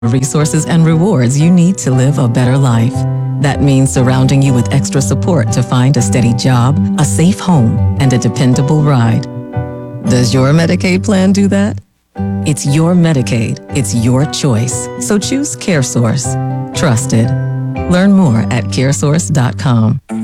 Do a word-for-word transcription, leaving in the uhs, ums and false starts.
resources and rewards you need to live a better life. That means surrounding you with extra support to find a steady job, a safe home, and a dependable ride. Does your Medicaid plan do that? It's your Medicaid. It's your choice. So choose CareSource. Trusted. Learn more at caresource dot com.